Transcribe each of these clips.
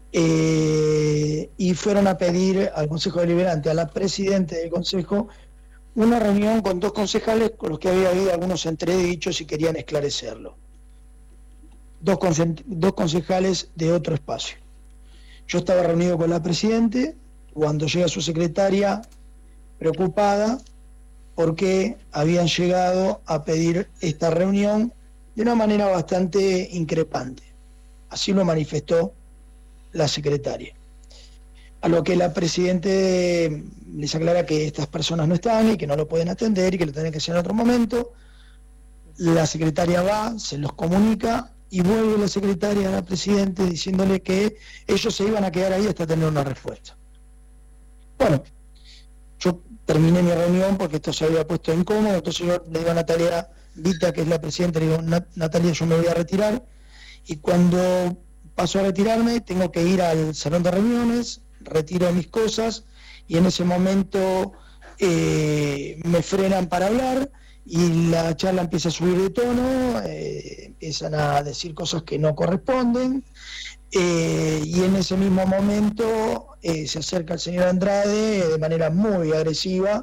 y fueron a pedir al Consejo Deliberante, a la Presidenta del Consejo, una reunión con 2 concejales con los que había habido algunos entredichos y querían esclarecerlo. Dos concejales de otro espacio. Yo estaba reunido con la Presidenta cuando llega su secretaria preocupada porque habían llegado a pedir esta reunión de una manera bastante increpante. Así lo manifestó la secretaria. A lo que la Presidenta les aclara que estas personas no están y que no lo pueden atender y que lo tienen que hacer en otro momento. La secretaria va, se los comunica y vuelve la secretaria a la Presidenta diciéndole que ellos se iban a quedar ahí hasta tener una respuesta. Bueno, yo terminé mi reunión porque esto se había puesto incómodo, entonces yo le digo a Natalia Vita, que es la Presidenta, le digo, Natalia, yo me voy a retirar, y cuando paso a retirarme tengo que ir al salón de reuniones, retiro mis cosas y en ese momento me frenan para hablar y la charla empieza a subir de tono, empiezan a decir cosas que no corresponden, y en ese mismo momento se acerca el señor Andrade de manera muy agresiva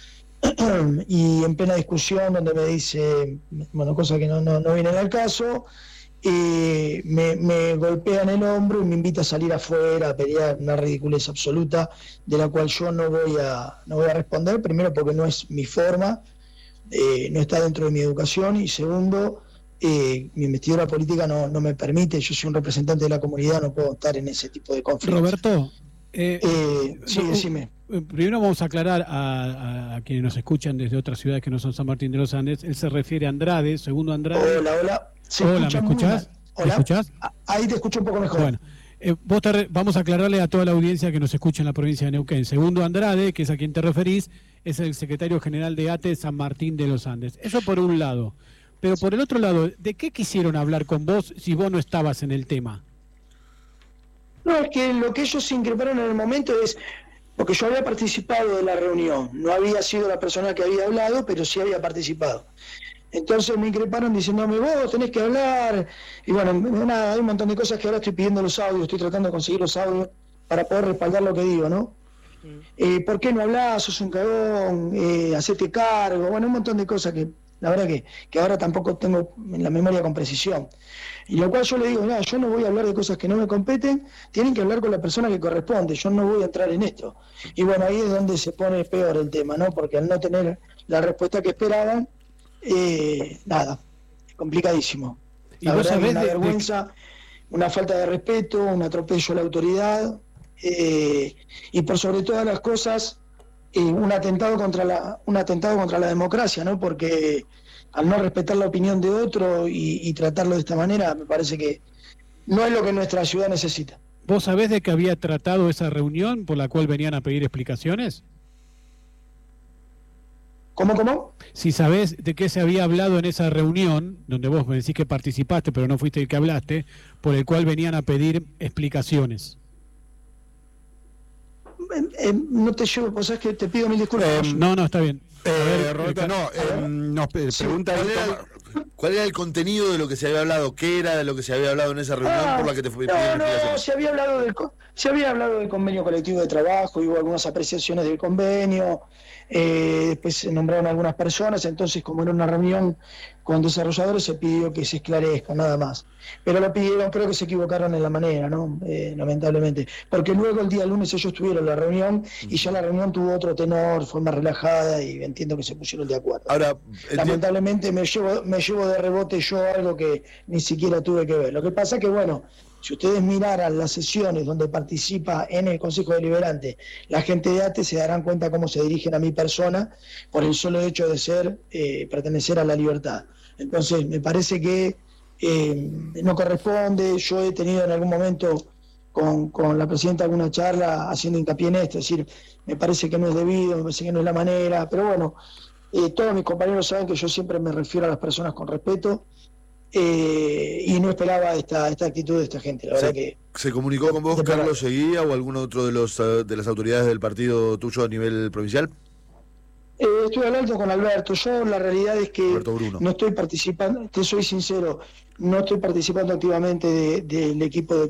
y en plena discusión donde me dice, bueno, cosas que no vienen al caso, me golpea en el hombro y me invita a salir afuera a pelear, una ridiculez absoluta de la cual yo no voy a responder, primero porque no es mi forma, no está dentro de mi educación, y segundo, mi investidura política no me permite, yo soy un representante de la comunidad, no puedo estar en ese tipo de conflictos. Roberto, sí, decime. Primero vamos a aclarar a quienes nos escuchan desde otras ciudades que no son San Martín de los Andes. Él se refiere a Andrade, segundo Andrade. Hola. Hola, ¿me escuchás? Hola. ¿Me escuchás? Ahí te escucho un poco mejor. Bueno, vamos a aclararle a toda la audiencia que nos escucha en la provincia de Neuquén. Segundo Andrade, que es a quien te referís, es el secretario general de ATE San Martín de los Andes. Eso por un lado. Pero por el otro lado, ¿de qué quisieron hablar con vos si vos no estabas en el tema? No, es que lo que ellos se increparon en el momento es, porque yo había participado de la reunión, no había sido la persona que había hablado, pero sí había participado. Entonces me increparon diciéndome, vos tenés que hablar, y bueno, nada, hay un montón de cosas que ahora estoy pidiendo los audios, estoy tratando de conseguir los audios para poder respaldar lo que digo, ¿no? ¿Por qué no hablás? Sos un cagón, hacete cargo, bueno, un montón de cosas que la verdad que ahora tampoco tengo en la memoria con precisión. Y lo cual yo le digo, yo no voy a hablar de cosas que no me competen, tienen que hablar con la persona que corresponde, yo no voy a entrar en esto. Y bueno, ahí es donde se pone peor el tema, ¿no? Porque al no tener la respuesta que esperaban, nada, complicadísimo. La verdad que una vergüenza, una falta de respeto, un atropello a la autoridad, y por sobre todas las cosas, un atentado contra la democracia, ¿no? Porque al no respetar la opinión de otro y tratarlo de esta manera, me parece que no es lo que nuestra ciudad necesita. ¿Vos sabés de qué había tratado esa reunión por la cual venían a pedir explicaciones? ¿Cómo? Si sabés de qué se había hablado en esa reunión, donde vos me decís que participaste, pero no fuiste el que hablaste, por el cual venían a pedir explicaciones. No te llevo, vos sabés que te pido mil disculpas. No, está bien. Roberto, nos pregunta ¿cuál era el contenido de lo que se había hablado? ¿Qué era de lo que se había hablado en esa reunión por la que te fue pidieron explicaciones? Se había hablado del convenio colectivo de trabajo, y hubo algunas apreciaciones del convenio, después se nombraron algunas personas, entonces como era una reunión con desarrolladores se pidió que se esclarezca, nada más. Pero lo pidieron, creo que se equivocaron en la manera, ¿no? Lamentablemente. Porque luego el día lunes ellos tuvieron la reunión y ya la reunión tuvo otro tenor, fue más relajada y entiendo que se pusieron de acuerdo. Ahora, lamentablemente me llevo de rebote yo algo que ni siquiera tuve que ver. Lo que pasa que, bueno, si ustedes miraran las sesiones donde participa en el Consejo Deliberante la gente de ATE, se darán cuenta cómo se dirigen a mi persona por el solo hecho de pertenecer a La Libertad. Entonces, me parece que no corresponde. Yo he tenido en algún momento con la presidenta alguna charla haciendo hincapié en esto, es decir, me parece que no es debido, me parece que no es la manera, pero bueno, todos mis compañeros saben que yo siempre me refiero a las personas con respeto, y no esperaba esta actitud de esta gente, la verdad que... ¿Se comunicó con vos Carlos Seguía o algún otro de las autoridades del partido tuyo a nivel provincial? Estuve hablando con Alberto. Yo la realidad es que no estoy participando, te soy sincero, no estoy participando activamente del equipo de